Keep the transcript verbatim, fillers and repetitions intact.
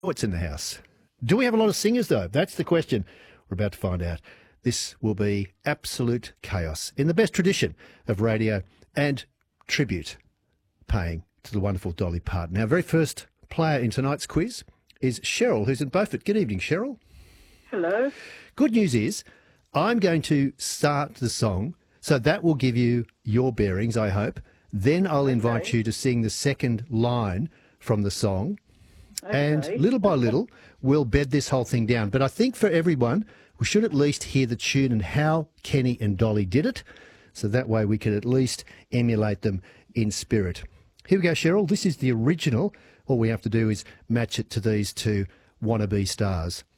What's in the house? Do we have a lot of singers, though? That's the question. We're about to find out. This will be absolute chaos in the best tradition of radio and tribute paying to the wonderful Dolly Parton. Our very first player in tonight's quiz is Cheryl, who's in Beaufort. Good evening, Cheryl. Hello. Good news is I'm going to start the song, so that will give you your bearings, I hope. Then I'll invite Okay. you to sing the second line from the song. And Okay. little by little, we'll bed this whole thing down. But I think for everyone, we should at least hear the tune and how Kenny and Dolly did it, so that way we can at least emulate them in spirit. Here we go, Cheryl. This is the original. All we have to do is match it to these two wannabe stars.